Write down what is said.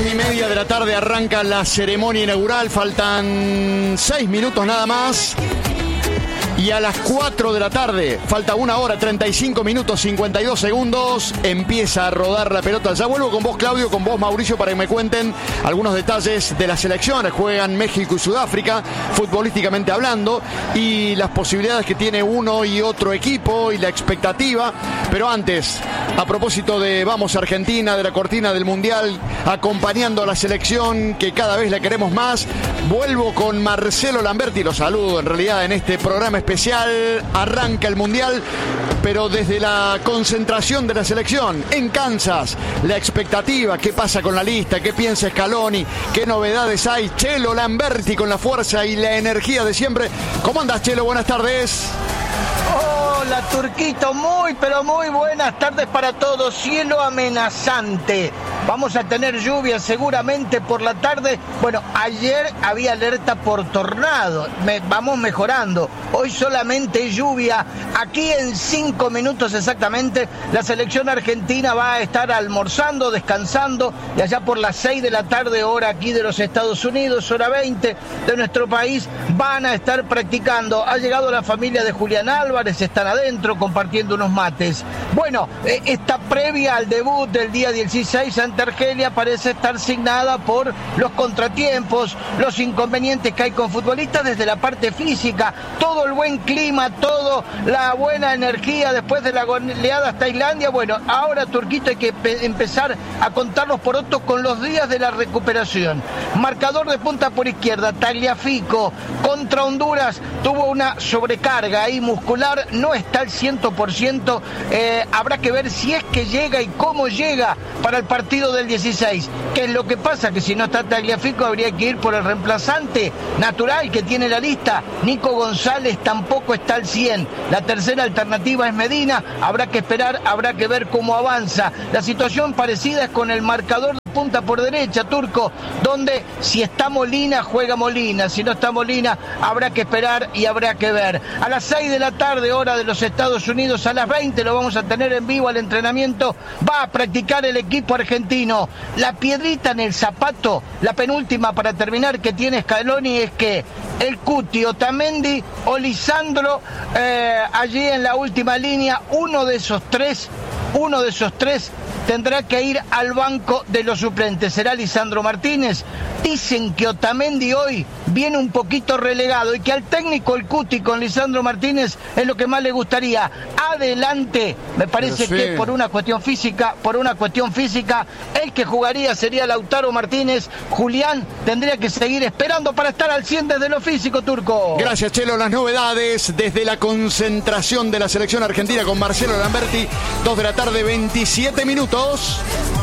2:30 de la tarde arranca la ceremonia inaugural. Faltan 6 minutos nada más. Y a las 4 de la tarde, falta 1 hora, 35 minutos, 52 segundos, empieza a rodar la pelota. Ya vuelvo con vos, Claudio, con vos, Mauricio, para que me cuenten algunos detalles de las selecciones. Juegan México y Sudáfrica, futbolísticamente hablando, y las posibilidades que tiene uno y otro equipo y la expectativa. Pero antes, a propósito de Vamos Argentina, de la cortina del Mundial, acompañando a la selección que cada vez la queremos más, vuelvo con Marcelo Lamberti. Lo saludo en realidad en este programa especial. Arranca el Mundial, pero desde la concentración de la selección en Kansas, la expectativa, qué pasa con la lista, qué piensa Scaloni, qué novedades hay. Chelo Lamberti con la fuerza y la energía de siempre. ¿Cómo andas, Chelo? Buenas tardes. Hola, Turquito, pero muy buenas tardes para todos. Cielo amenazante. Vamos a tener lluvia seguramente por la tarde. Bueno, ayer había alerta por tornado. Vamos mejorando. Hoy solamente lluvia. Aquí en 5 minutos exactamente la selección argentina va a estar almorzando, descansando. Y allá por las 6 de la tarde, hora aquí de los Estados Unidos, hora 20 de nuestro país, van a estar practicando. Ha llegado la familia de Julián Álvarez, están adentro compartiendo unos mates. Bueno, esta previa al debut del día 16 ante Argelia parece estar signada por los contratiempos, los inconvenientes que hay con futbolistas desde la parte física, todo el buen clima, toda la buena energía después de la goleada a Tailandia. Bueno, ahora, Turquito, hay que empezar a contar los porotos con los días de la recuperación. Marcador de punta por izquierda, Tagliafico contra Honduras tuvo una sobrecarga ahí muscular, no está al 100%, habrá que ver si es que llega y cómo llega para el partido del 16. ¿Qué es lo que pasa? Que si no está Tagliafico habría que ir por el reemplazante natural que tiene la lista. Nico González tampoco está al 100. La tercera alternativa es Medina. Habrá que esperar, habrá que ver cómo avanza. La situación parecida es con el marcador de punta por derecha, Turco, donde si está Molina, juega Molina. Si no está Molina, habrá que esperar y habrá que ver. A las 6 de la tarde, hora de los Estados Unidos, a las 20 lo vamos a tener en vivo al entrenamiento. Va a practicar el equipo argentino. La piedrita en el zapato, la penúltima para terminar que tiene Scaloni, es que el Cuti, Otamendi o Lisandro, allí en la última línea, uno de esos tres tendrá que ir al banco de los suplentes. ¿Será Lisandro Martínez? Dicen que Otamendi hoy viene un poquito relegado y que al técnico el Cuti con Lisandro Martínez es lo que más le gustaría. Adelante, me parece que por una cuestión física, el que jugaría sería Lautaro Martínez. Julián tendría que seguir esperando para estar al 100 desde lo físico, Turco. Gracias, Chelo. Las novedades desde la concentración de la selección argentina con Marcelo Lamberti, 2 de la tarde, 27 minutos.